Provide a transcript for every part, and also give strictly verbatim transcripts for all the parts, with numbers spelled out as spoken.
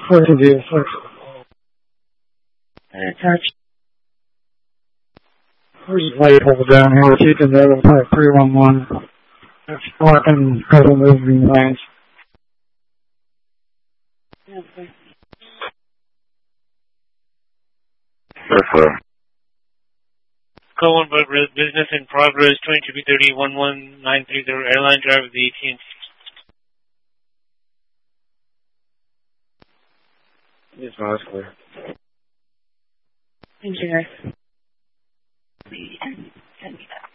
First to be first. And touch. There's a light hole down here. Keeping the other part three one one. It's blocking a couple moving lines. Okay. Yes, sir. Call one by business in progress, twenty-two B thirty, one one nine three zero, airline driver of the A T and T. Yes, ma'am, that's clear. Thank you, guys. Send me that.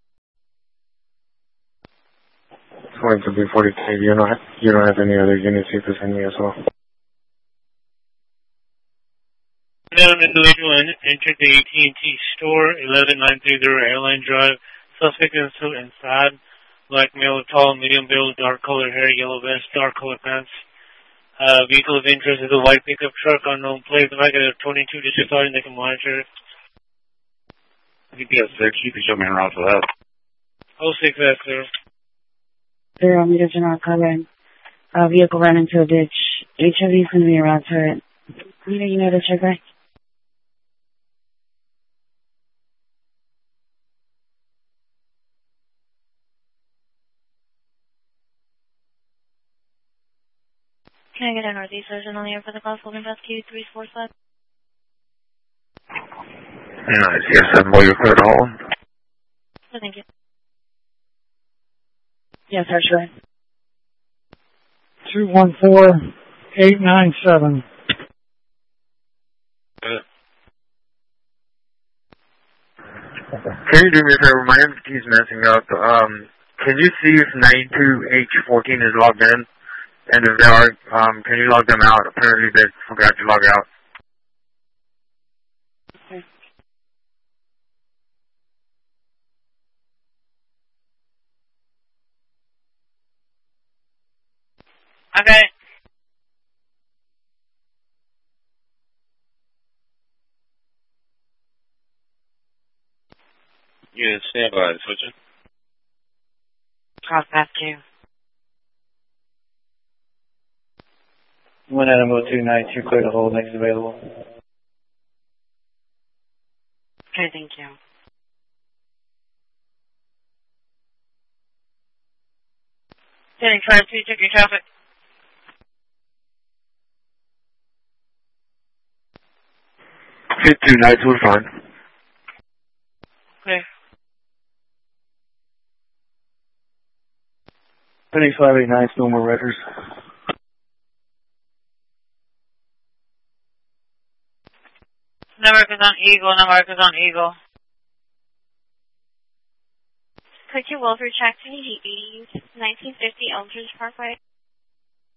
twenty-two B forty-two, you don't have, you don't have any other units you can send me as well. Known individual entered the A T and T store, eleven nine thirty Airline Drive. Suspect inside, black male, tall, medium build, dark color hair, yellow vest, dark color pants. Uh, vehicle of interest is a white pickup truck, unknown plate. If I get a twenty-two digit starting, they can monitor it. G P S six, you can show me around for that. oh six, that's clear. Zero meters are not covered. Uh, vehicle ran into a ditch. Each of these going to be around turret. You know, you know the check, right? Can I get a northeast version on the air for the class holding bus Q three four five? Nice, yes, I'm more you clear to hold. Oh, thank you. Yes, sir, sure. two one four eight nine seven. Can you do me a favor? My M P is messing up. Um, can you see if ninety-two H fourteen is logged in? And if they are, um, can you log them out? Apparently they forgot to log out. Okay. Okay. Yeah, stand by. Switching. Cross path two. One Animal two ninety-two, clear to hold, next available. Okay, thank you. Heading five two, check your traffic. Hit two nights, we're fine. Clear. Phoenix five eight nine, no more records. Network is on Eagle, network is on Eagle. Could you Wilford check to eighty nineteen fifty Eldridge Parkway?